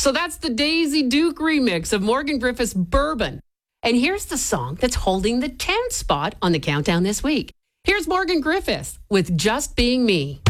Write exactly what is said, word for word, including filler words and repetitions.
So that's the Daisy Duke remix of Morgan Griffith's Bourbon. And here's the song that's holding the tenth spot on the countdown this week. Here's Morgan Griffith with Just Being Me.